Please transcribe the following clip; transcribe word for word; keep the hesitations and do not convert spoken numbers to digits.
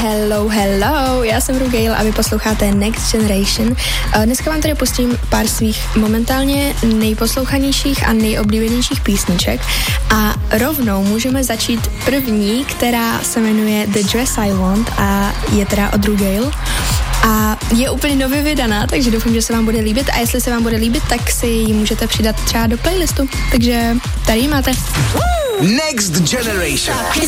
Hello, hello, já jsem Rugail a vy posloucháte Next Generation. Dneska vám tady pustím pár svých momentálně nejposlouchanějších a nejoblíbenějších písniček a rovnou můžeme začít první, která se jmenuje The Dress I Want a je teda od Rugail. A je úplně nově vydaná, takže doufám, že se vám bude líbit a jestli se vám bude líbit, tak si ji můžete přidat třeba do playlistu. Takže tady ji máte. Next Generation.